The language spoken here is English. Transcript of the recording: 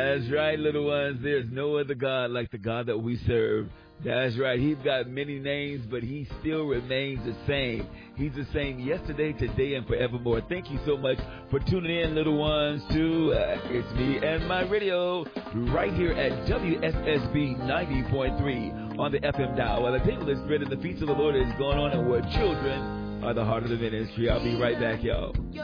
That's right, little ones. There's no other God like the God that we serve. That's right. He's got many names, but he still remains the same. He's the same yesterday, today, and forevermore. Thank you so much for tuning in, little ones, to It's Me and My Radio right here at WSSB 90.3 on the FM dial. While the table is spread and the feast of the Lord is going on, and where children are the heart of the ministry. I'll be right back, y'all.